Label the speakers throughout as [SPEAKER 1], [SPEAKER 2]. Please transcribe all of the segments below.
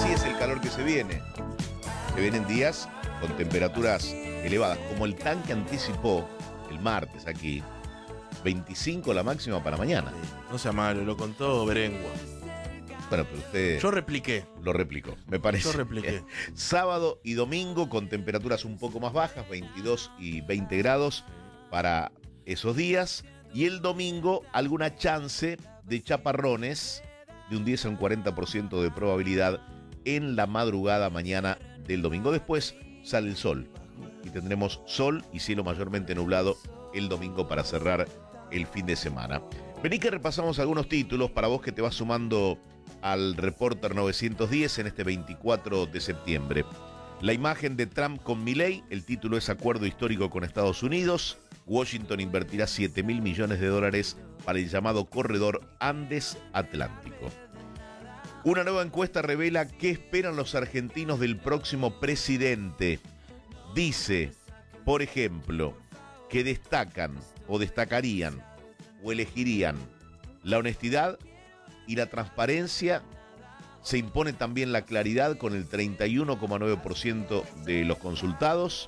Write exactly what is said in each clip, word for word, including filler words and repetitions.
[SPEAKER 1] Así es el calor que se viene. Se vienen días con temperaturas elevadas, como el tanque anticipó el martes aquí, veinticinco la máxima para mañana.
[SPEAKER 2] No sea malo, lo contó Berengua.
[SPEAKER 1] Bueno, pero usted...
[SPEAKER 2] Yo repliqué.
[SPEAKER 1] Lo replicó, me parece.
[SPEAKER 2] Yo repliqué.
[SPEAKER 1] Sábado y domingo con temperaturas un poco más bajas, veintidós y veinte grados para esos días. Y el domingo alguna chance de chaparrones de un diez a un cuarenta por ciento de probabilidad en la madrugada mañana del domingo. Después sale el sol y tendremos sol y cielo mayormente nublado el domingo para cerrar el fin de semana. Vení que repasamos algunos títulos para vos que te vas sumando al Reporter novecientos diez en este veinticuatro de septiembre. La imagen de Trump con Milei, el título es Acuerdo histórico con Estados Unidos. Washington invertirá siete mil millones de dólares para el llamado Corredor Andes Atlántico. Una nueva encuesta revela qué esperan los argentinos del próximo presidente. Dice, por ejemplo, que destacan o destacarían o elegirían la honestidad y la transparencia. Se impone también la claridad con el treinta y uno coma nueve por ciento de los consultados.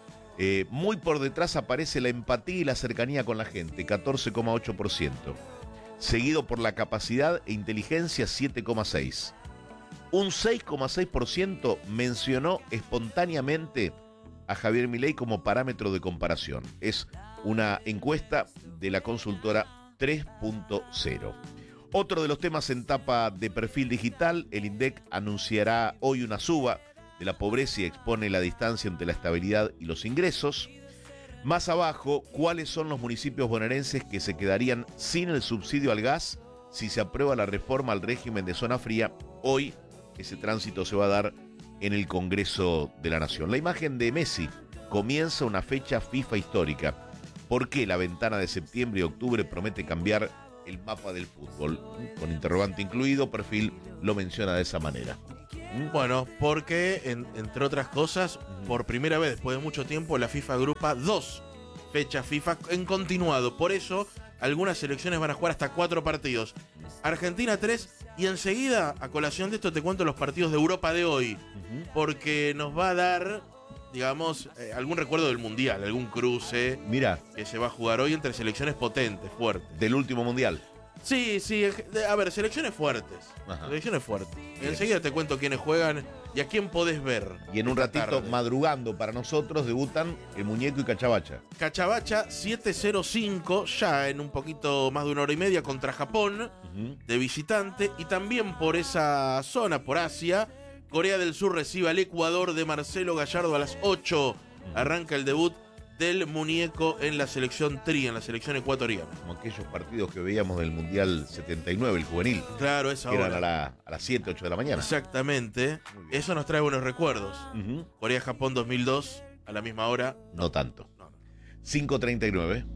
[SPEAKER 1] Eh, muy por detrás aparece la empatía y la cercanía con la gente, catorce coma ocho por ciento. Seguido por la capacidad e inteligencia, siete coma seis por ciento. Un seis coma seis por ciento mencionó espontáneamente a Javier Milei como parámetro de comparación. Es una encuesta de la consultora tres punto cero. Otro de los temas en tapa de Perfil Digital, el INDEC anunciará hoy una suba de la pobreza y expone la distancia entre la estabilidad y los ingresos. Más abajo, ¿cuáles son los municipios bonaerenses que se quedarían sin el subsidio al gas si se aprueba la reforma al régimen de zona fría? Hoy ese tránsito se va a dar en el Congreso de la Nación. La imagen de Messi comienza una fecha FIFA histórica. ¿Por qué la ventana de septiembre y octubre promete cambiar el mapa del fútbol? Con interrogante incluido, Perfil lo menciona de esa manera.
[SPEAKER 2] Bueno, porque, en, entre otras cosas, por primera vez después de mucho tiempo, la FIFA agrupa dos fechas FIFA en continuado. Por eso, algunas selecciones van a jugar hasta cuatro partidos. Argentina tres, y enseguida, a colación de esto, te cuento los partidos de Europa de hoy. Uh-huh. Porque nos va a dar, digamos, eh, algún recuerdo del Mundial, algún cruce.
[SPEAKER 1] Mira,
[SPEAKER 2] que se va a jugar hoy entre selecciones potentes, fuertes.
[SPEAKER 1] Del último Mundial.
[SPEAKER 2] Sí, sí, a ver, selecciones fuertes. Ajá. Selecciones fuertes. Y enseguida te cuento quiénes juegan y a quién podés ver.
[SPEAKER 1] Y en un ratito, tarde. madrugando para nosotros, debutan el Muñeco y Cachabacha.
[SPEAKER 2] Cachabacha siete cero cinco, ya en un poquito más de una hora y media contra Japón, uh-huh. de visitante. Y también por esa zona, por Asia, Corea del Sur recibe al Ecuador de Marcelo Gallardo a las ocho. Uh-huh. Arranca el debut del Muñeco en la selección tri, en la selección ecuatoriana.
[SPEAKER 1] Como aquellos partidos que veíamos del Mundial setenta y nueve, el juvenil.
[SPEAKER 2] Claro, esa hora.
[SPEAKER 1] Que eran a, la, a las siete, ocho de la mañana.
[SPEAKER 2] Exactamente. Eso nos trae buenos recuerdos. Uh-huh. Corea-Japón dos mil dos, a la misma hora.
[SPEAKER 1] No, no tanto. No, no. cinco treinta y nueve.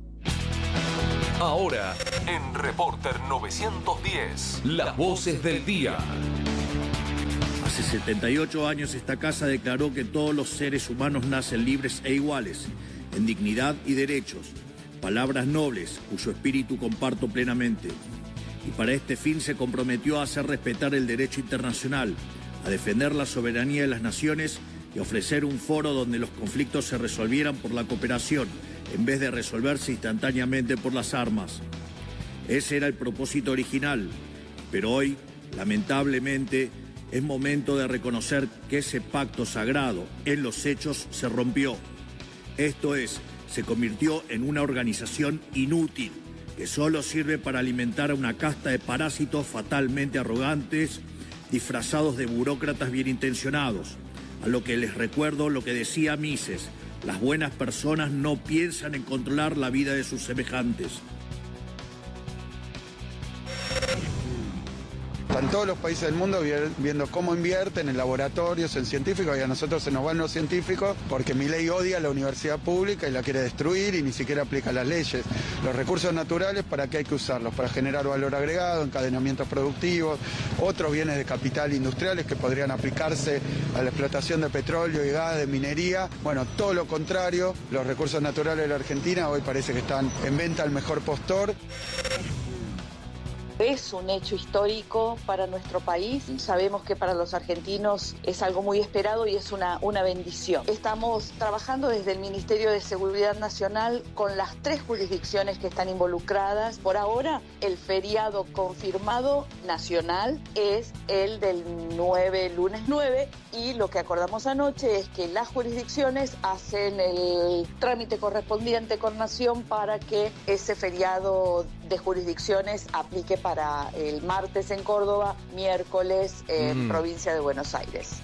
[SPEAKER 3] Ahora, en Reporter novecientos diez, las voces del día.
[SPEAKER 4] Hace setenta y ocho años esta casa declaró que todos los seres humanos nacen libres e iguales, en dignidad y derechos. Palabras nobles, cuyo espíritu comparto plenamente. Y para este fin se comprometió a hacer respetar el derecho internacional, a defender la soberanía de las naciones y a ofrecer un foro donde los conflictos se resolvieran por la cooperación, en vez de resolverse instantáneamente por las armas. Ese era el propósito original, pero hoy, lamentablemente, es momento de reconocer que ese pacto sagrado en los hechos se rompió. Esto es, se convirtió en una organización inútil que solo sirve para alimentar a una casta de parásitos fatalmente arrogantes, disfrazados de burócratas bien intencionados. A lo que les recuerdo lo que decía Mises: las buenas personas no piensan en controlar la vida de sus semejantes.
[SPEAKER 5] Están todos los países del mundo viendo cómo invierten en laboratorios, en científicos, y a nosotros se nos van los científicos porque Milei odia la universidad pública y la quiere destruir y ni siquiera aplica las leyes. Los recursos naturales, ¿para qué hay que usarlos? Para generar valor agregado, encadenamientos productivos, otros bienes de capital industriales que podrían aplicarse a la explotación de petróleo y gas, de minería. Bueno, todo lo contrario, los recursos naturales de la Argentina hoy parece que están en venta al mejor postor.
[SPEAKER 6] Es un hecho histórico para nuestro país. Sabemos que para los argentinos es algo muy esperado y es una, una bendición. Estamos trabajando desde el Ministerio de Seguridad Nacional con las tres jurisdicciones que están involucradas. Por ahora, el feriado confirmado nacional es el del nueve, lunes nueve, y lo que acordamos anoche es que las jurisdicciones hacen el trámite correspondiente con Nación para que ese feriado de jurisdicciones aplique para el martes en Córdoba, miércoles en mm. provincia de Buenos Aires.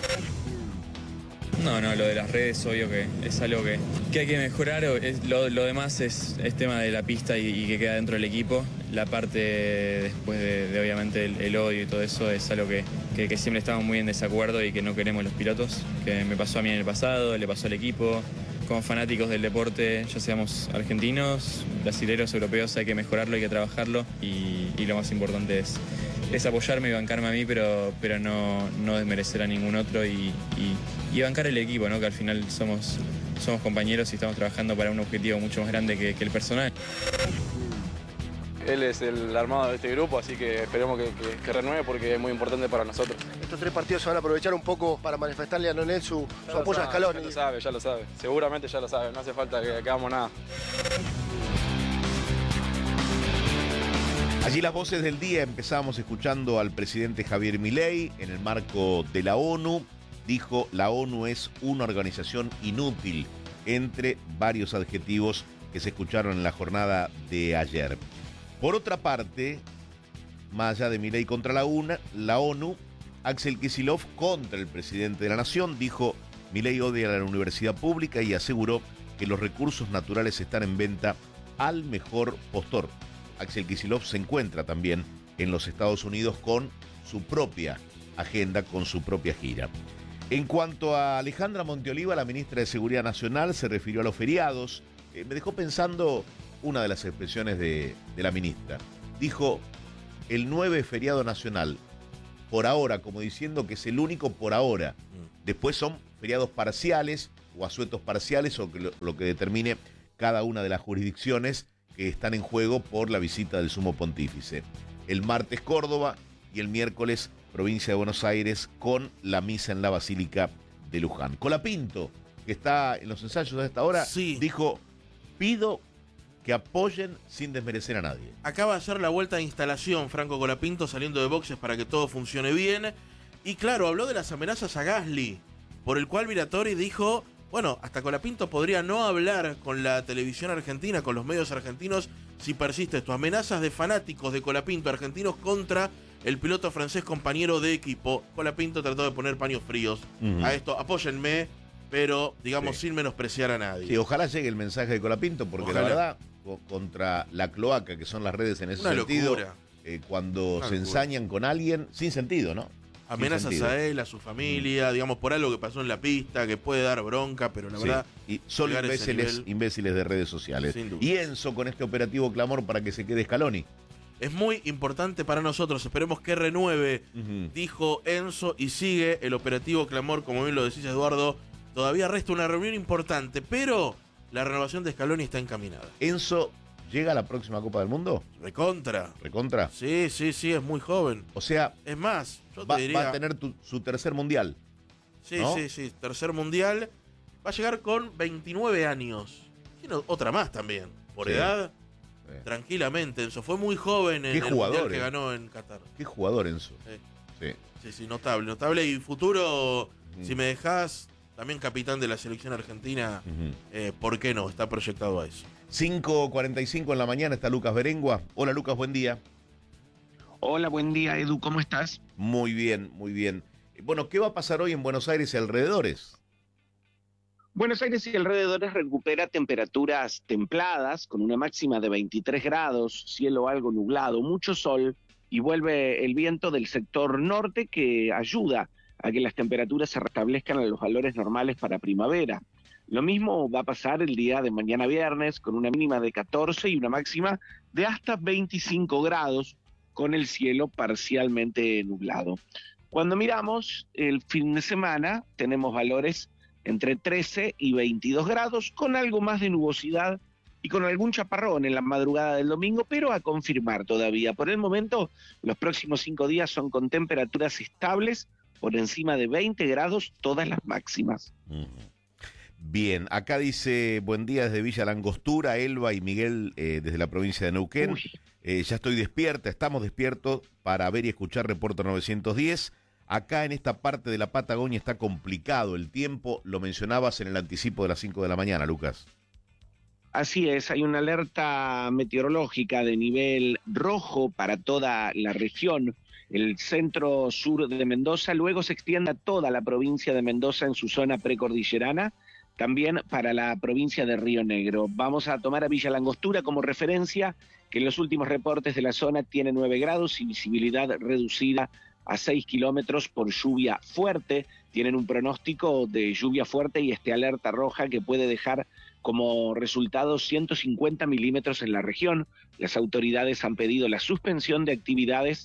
[SPEAKER 7] No, no, lo de las redes, obvio que es algo que, que hay que mejorar. Es, lo, lo demás es, es tema de la pista y, y que queda dentro del equipo. La parte después de, de obviamente el, el odio y todo eso es algo que, que, que siempre estamos muy en desacuerdo y que no queremos los pilotos, que me pasó a mí en el pasado, le pasó al equipo. Como fanáticos del deporte, ya seamos argentinos, brasileños, europeos, hay que mejorarlo, hay que trabajarlo y, y lo más importante es, es apoyarme y bancarme a mí, pero, pero no, no desmerecer a ningún otro y, y, y bancar el equipo, ¿no? Que al final somos, somos compañeros y estamos trabajando para un objetivo mucho más grande que, que el personal.
[SPEAKER 8] Él es el armado de este grupo, así que esperemos que, que, que renueve porque es muy importante para nosotros.
[SPEAKER 9] Estos tres partidos se van a aprovechar un poco para manifestarle a Leonel su, su apoyo a Scaloni.
[SPEAKER 8] Ya lo sabe, ya lo sabe. Seguramente ya lo sabe, no hace falta que, que hagamos nada.
[SPEAKER 1] Allí las voces del día. Empezamos escuchando al presidente Javier Milei en el marco de la ONU. Dijo: la ONU es una organización inútil, entre varios adjetivos que se escucharon en la jornada de ayer. Por otra parte, más allá de Milei contra la, UNA, la ONU, Axel Kicillof contra el presidente de la Nación dijo: Milei odia a la universidad pública y aseguró que los recursos naturales están en venta al mejor postor. Axel Kicillof se encuentra también en los Estados Unidos con su propia agenda, con su propia gira. En cuanto a Alejandra Monteoliva, la ministra de Seguridad Nacional se refirió a los feriados. Eh, me dejó pensando una de las expresiones de, de la ministra. Dijo: el nueve feriado nacional, por ahora, como diciendo que es el único por ahora. Después son feriados parciales o asuetos parciales o que lo, lo que determine cada una de las jurisdicciones que están en juego por la visita del sumo pontífice. El martes Córdoba y el miércoles provincia de Buenos Aires con la misa en la Basílica de Luján. Colapinto, que está en los ensayos a esta hora, sí. dijo: pido que apoyen sin desmerecer a nadie.
[SPEAKER 2] Acaba de hacer la vuelta de instalación Franco Colapinto saliendo de boxes para que todo funcione bien. Y claro, habló de las amenazas a Gasly, por el cual Viratori dijo: bueno, hasta Colapinto podría no hablar con la televisión argentina, con los medios argentinos, si persiste esto. Amenazas de fanáticos de Colapinto argentinos contra el piloto francés compañero de equipo. Colapinto trató de poner paños fríos uh-huh. a esto. Apóyenme, pero digamos sí. sin menospreciar a nadie.
[SPEAKER 1] Sí, ojalá llegue el mensaje de Colapinto, porque ojalá. la verdad, contra la cloaca, que son las redes en ese Una sentido, eh, cuando Una se locura. ensañan con alguien, sin sentido, ¿no?
[SPEAKER 2] Amenazas a él, a su familia, mm. digamos, por algo que pasó en la pista, que puede dar bronca, pero la sí. verdad...
[SPEAKER 1] Y son imbéciles, imbéciles de redes sociales. Y Enzo con este operativo clamor para que se quede Scaloni.
[SPEAKER 2] Es muy importante para nosotros, esperemos que renueve, uh-huh. dijo Enzo, y sigue el operativo clamor, como bien lo decís, Eduardo. Todavía resta una reunión importante, pero la renovación de Scaloni está encaminada.
[SPEAKER 1] Enzo... ¿Llega a la próxima Copa del Mundo?
[SPEAKER 2] Recontra.
[SPEAKER 1] ¿Recontra?
[SPEAKER 2] Sí, sí, sí, es muy joven.
[SPEAKER 1] O sea,
[SPEAKER 2] es más, yo
[SPEAKER 1] va,
[SPEAKER 2] te diría...
[SPEAKER 1] va a tener tu, su tercer mundial.
[SPEAKER 2] Sí,
[SPEAKER 1] ¿no?
[SPEAKER 2] sí, sí, tercer mundial. Va a llegar con veintinueve años. Tiene otra más también, por sí. edad. Sí. Tranquilamente, Enzo. Fue muy joven en el mundial que ganó en Qatar.
[SPEAKER 1] Qué jugador, Enzo.
[SPEAKER 2] Sí,
[SPEAKER 1] sí,
[SPEAKER 2] sí, sí notable, notable. Y futuro, uh-huh. si me dejás, también capitán de la selección argentina, uh-huh. eh, ¿por qué no? Está proyectado a eso.
[SPEAKER 1] cinco cuarenta y cinco en la mañana está Lucas Berengua. Hola Lucas, buen día.
[SPEAKER 10] Hola, buen día Edu, ¿cómo estás?
[SPEAKER 1] Muy bien, muy bien. Bueno, ¿qué va a pasar hoy en Buenos Aires y alrededores?
[SPEAKER 10] Buenos Aires y alrededores recupera temperaturas templadas con una máxima de veintitrés grados, cielo algo nublado, mucho sol y vuelve el viento del sector norte que ayuda a que las temperaturas se restablezcan a los valores normales para primavera. Lo mismo va a pasar el día de mañana viernes, con una mínima de catorce y una máxima de hasta veinticinco grados, con el cielo parcialmente nublado. Cuando miramos el fin de semana, tenemos valores entre trece y veintidós grados, con algo más de nubosidad y con algún chaparrón en la madrugada del domingo, pero a confirmar todavía. Por el momento, los próximos cinco días son con temperaturas estables, por encima de veinte grados, todas las máximas.
[SPEAKER 1] Uh-huh. Bien, acá dice, buen día desde Villa Langostura, Elba y Miguel eh, desde la provincia de Neuquén. Eh, ya estoy despierta, estamos despiertos para ver y escuchar Reporter novecientos diez. Acá en esta parte de la Patagonia está complicado el tiempo, lo mencionabas en el anticipo de las cinco de la mañana, Lucas.
[SPEAKER 10] Así es, hay una alerta meteorológica de nivel rojo para toda la región. El centro sur de Mendoza, luego se extiende a toda la provincia de Mendoza en su zona precordillerana, también para la provincia de Río Negro. Vamos a tomar a Villa Langostura como referencia, que en los últimos reportes de la zona tiene nueve grados y visibilidad reducida a seis kilómetros por lluvia fuerte. Tienen un pronóstico de lluvia fuerte y este alerta roja que puede dejar como resultado ciento cincuenta milímetros en la región. Las autoridades han pedido la suspensión de actividades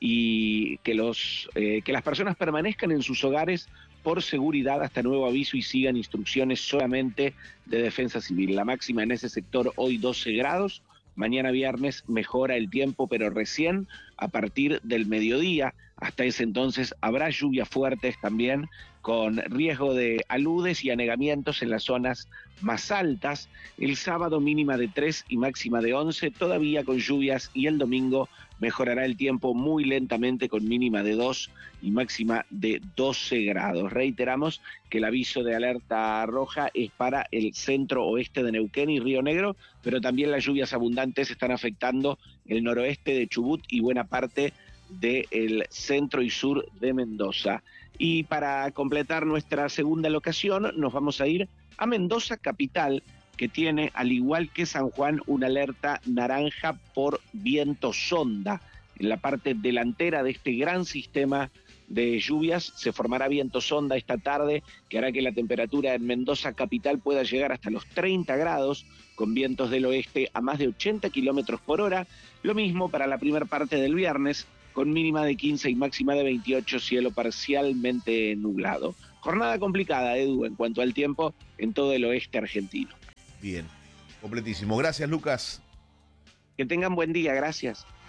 [SPEAKER 10] y que, los, eh, que las personas permanezcan en sus hogares por seguridad hasta nuevo aviso y sigan instrucciones solamente de defensa civil. La máxima en ese sector hoy doce grados. Mañana viernes mejora el tiempo, pero recién a partir del mediodía. Hasta ese entonces habrá lluvias fuertes también, con riesgo de aludes y anegamientos en las zonas más altas. El sábado mínima de tres y máxima de once, todavía con lluvias, y el domingo mejorará el tiempo muy lentamente con mínima de dos y máxima de doce grados. Reiteramos que el aviso de alerta roja es para el centro oeste de Neuquén y Río Negro, pero también las lluvias abundantes están afectando el noroeste de Chubut y buena parte del centro y sur de Mendoza. Y para completar nuestra segunda locación, nos vamos a ir a Mendoza capital, que tiene, al igual que San Juan, una alerta naranja por viento sonda. En la parte delantera de este gran sistema de lluvias se formará viento sonda esta tarde, que hará que la temperatura en Mendoza capital pueda llegar hasta los treinta grados, con vientos del oeste a más de ochenta kilómetros por hora. Lo mismo para la primera parte del viernes, con mínima de quince y máxima de veintiocho, cielo parcialmente nublado. Jornada complicada, Edu, en cuanto al tiempo en todo el oeste argentino.
[SPEAKER 1] Bien, completísimo. Gracias, Lucas.
[SPEAKER 10] Que tengan buen día, gracias.